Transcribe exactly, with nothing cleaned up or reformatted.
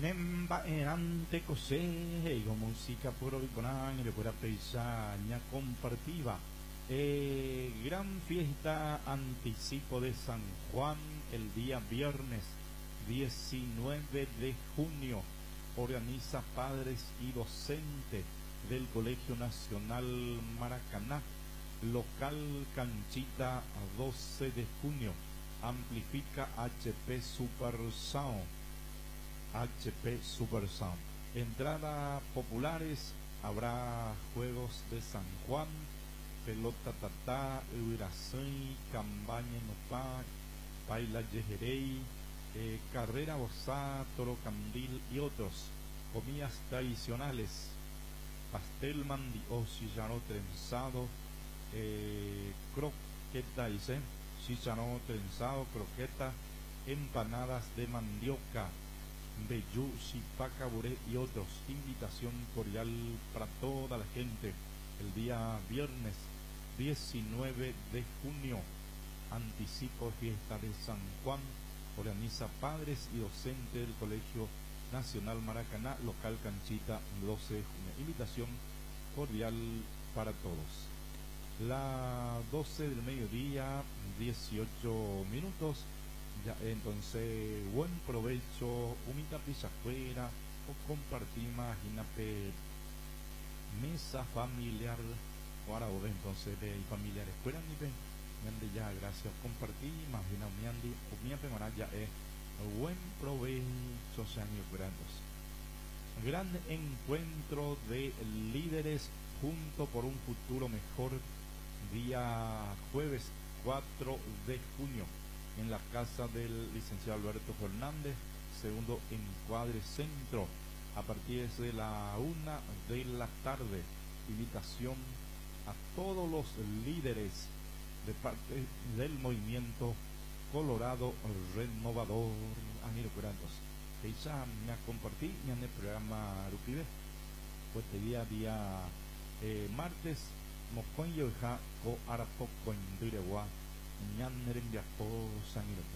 Nemba erante cosé y con música puro biconán y le pura peisaña compartiva. Eh, gran fiesta anticipo de San Juan el día viernes diecinueve de junio. Organiza padres y docentes del Colegio Nacional Maracaná. Local Canchita doce de junio. Amplifica H P Super Sound. H P Super Sound. Entrada populares, habrá juegos de San Juan, pelota tatá, Uiracén, campaña nopá, baila yejerey, eh, carrera bozá, toro candil y otros. Comidas tradicionales, pastel mandioso, chicharrón trenzado, eh, croqueta, dice, chicharrón trenzado, croqueta, empanadas de mandioca, Bellú, Chipaca, Buré y otros. Invitación cordial para toda la gente el día viernes diecinueve de junio. Anticipo fiesta de San Juan. Organiza padres y docentes del Colegio Nacional Maracaná, local Canchita doce de junio. Invitación cordial para todos. La doce del mediodía, dieciocho minutos. Ya, entonces, buen provecho, humita pizza afuera, o compartir, imagínate, mesa familiar, ahora vos entonces de familiares fuera ni ven, me ya, gracias, compartir, imagina, mi andi, o mi apemana ya es, buen provecho, sean y grandes. Gran encuentro de líderes junto por un futuro mejor, día jueves cuatro de junio. En la casa del licenciado Alberto Fernández, segundo encuadre centro, a partir de la una de la tarde. Invitación a todos los líderes de parte del movimiento Colorado Renovador. Amiro Curantos, que ya me compartí en el programa Rupibe, pues este día, día eh, martes, Mocoño ja co arapo con Duregua. Ñan Nerembiapo San